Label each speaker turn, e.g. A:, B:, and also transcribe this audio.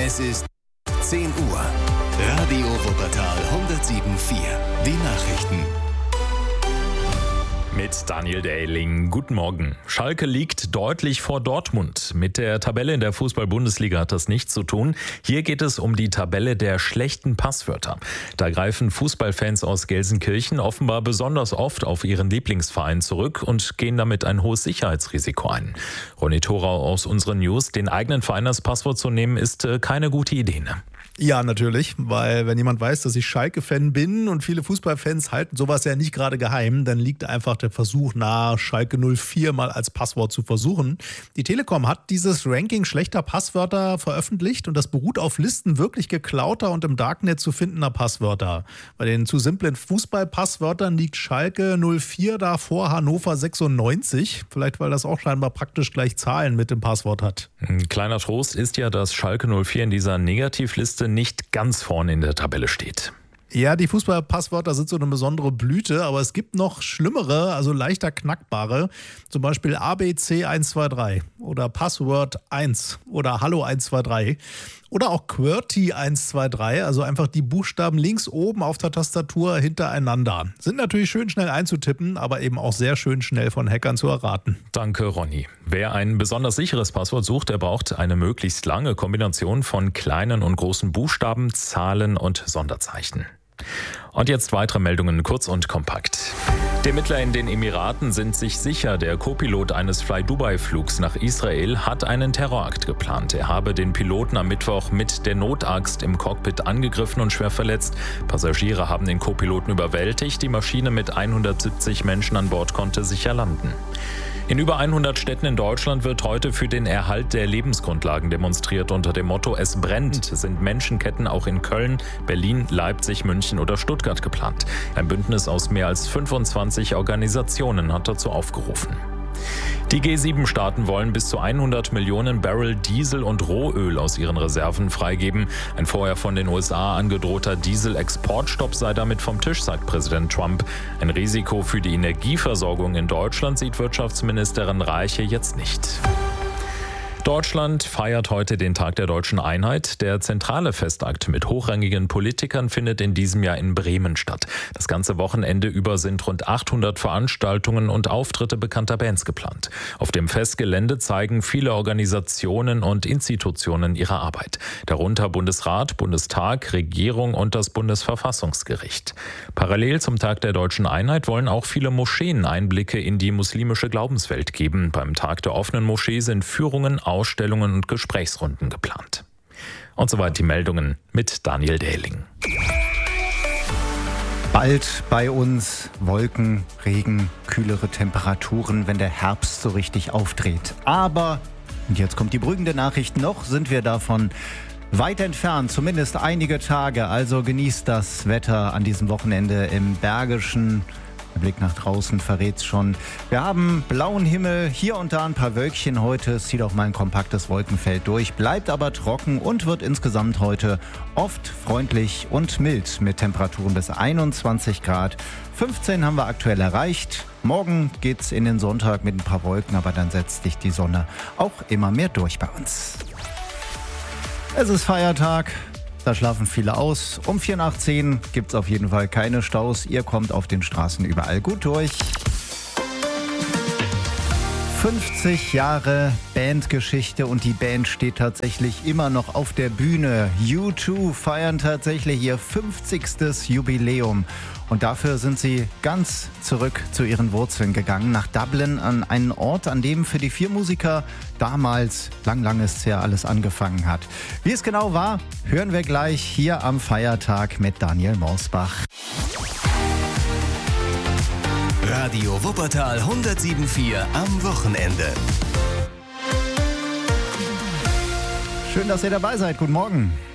A: Es ist 10 Uhr. Radio Wuppertal 107.4. Die Nachrichten.
B: Mit Daniel Dehling. Guten Morgen. Schalke liegt deutlich vor Dortmund. Mit der Tabelle in der Fußball-Bundesliga hat das nichts zu tun. Hier geht es um die Tabelle der schlechten Passwörter. Da greifen Fußballfans aus Gelsenkirchen offenbar besonders oft auf ihren Lieblingsverein zurück und gehen damit ein hohes Sicherheitsrisiko ein. Ronny Thorau aus unseren News. Den eigenen Verein als Passwort zu nehmen, ist keine gute Idee, ne?
C: Ja, natürlich, weil wenn jemand weiß, dass ich Schalke-Fan bin und viele Fußballfans halten sowas ja nicht gerade geheim, dann liegt einfach der Versuch nahe, Schalke 04 mal als Passwort zu versuchen. Die Telekom hat dieses Ranking schlechter Passwörter veröffentlicht und das beruht auf Listen wirklich geklauter und im Darknet zu findender Passwörter. Bei den zu simplen Fußballpasswörtern liegt Schalke 04 da vor Hannover 96, vielleicht weil das auch scheinbar praktisch gleich Zahlen mit dem Passwort hat.
B: Ein kleiner Trost ist ja, dass Schalke 04 in dieser Negativliste nicht ganz vorne in der Tabelle steht.
C: Ja, die Fußballpasswörter sind so eine besondere Blüte, aber es gibt noch schlimmere, also leichter knackbare, zum Beispiel ABC123 oder Password 1 oder Hallo 123 oder auch QWERTY 123, also einfach die Buchstaben links oben auf der Tastatur hintereinander. Sind natürlich schön schnell einzutippen, aber eben auch sehr schön schnell von Hackern zu erraten.
B: Danke, Ronny. Wer ein besonders sicheres Passwort sucht, der braucht eine möglichst lange Kombination von kleinen und großen Buchstaben, Zahlen und Sonderzeichen. Und jetzt weitere Meldungen, kurz und kompakt. Die Ermittler in den Emiraten sind sich sicher, der Co-Pilot eines Fly-Dubai-Flugs nach Israel hat einen Terrorakt geplant. Er habe den Piloten am Mittwoch mit der Notaxt im Cockpit angegriffen und schwer verletzt. Passagiere haben den Co-Piloten überwältigt. Die Maschine mit 170 Menschen an Bord konnte sicher landen. In über 100 Städten in Deutschland wird heute für den Erhalt der Lebensgrundlagen demonstriert. Unter dem Motto "Es brennt" sind Menschenketten auch in Köln, Berlin, Leipzig, München oder Stuttgart geplant. Ein Bündnis aus mehr als 25 Organisationen hat dazu aufgerufen. Die G7-Staaten wollen bis zu 100 Millionen Barrel Diesel und Rohöl aus ihren Reserven freigeben. Ein vorher von den USA angedrohter Diesel-Exportstopp sei damit vom Tisch, sagt Präsident Trump. Ein Risiko für die Energieversorgung in Deutschland sieht Wirtschaftsministerin Reiche jetzt nicht. Deutschland feiert heute den Tag der deutschen Einheit. Der zentrale Festakt mit hochrangigen Politikern findet in diesem Jahr in Bremen statt. Das ganze Wochenende über sind rund 800 Veranstaltungen und Auftritte bekannter Bands geplant. Auf dem Festgelände zeigen viele Organisationen und Institutionen ihre Arbeit. Darunter Bundesrat, Bundestag, Regierung und das Bundesverfassungsgericht. Parallel zum Tag der deutschen Einheit wollen auch viele Moscheen Einblicke in die muslimische Glaubenswelt geben. Beim Tag der offenen Moschee sind Führungen, Ausstellungen und Gesprächsrunden geplant. Und soweit die Meldungen mit Daniel Dehling.
D: Bald bei uns Wolken, Regen, kühlere Temperaturen, wenn der Herbst so richtig aufdreht. Aber, und jetzt kommt die beruhigende Nachricht, noch sind wir davon weit entfernt, zumindest einige Tage. Also genießt das Wetter an diesem Wochenende im Bergischen. Der Blick nach draußen verrät's schon. Wir haben blauen Himmel, hier und da ein paar Wölkchen heute. Es zieht auch mal ein kompaktes Wolkenfeld durch, bleibt aber trocken und wird insgesamt heute oft freundlich und mild mit Temperaturen bis 21 Grad. 15 haben wir aktuell erreicht. Morgen geht's in den Sonntag mit ein paar Wolken, aber dann setzt sich die Sonne auch immer mehr durch bei uns. Es ist Feiertag. Da schlafen viele aus. Um 4 nach 10 gibt es auf jeden Fall keine Staus. Ihr kommt auf den Straßen überall gut durch. 50 Jahre Bandgeschichte und die Band steht tatsächlich immer noch auf der Bühne. U2 feiern tatsächlich ihr 50. Jubiläum. Und dafür sind sie ganz zurück zu ihren Wurzeln gegangen, nach Dublin, an einen Ort, an dem für die 4 Musiker damals, lang ist es ja alles angefangen hat. Wie es genau war, hören wir gleich hier am Feiertag mit Daniel Morsbach.
A: Radio Wuppertal 107.4 am Wochenende.
D: Schön, dass ihr dabei seid. Guten Morgen.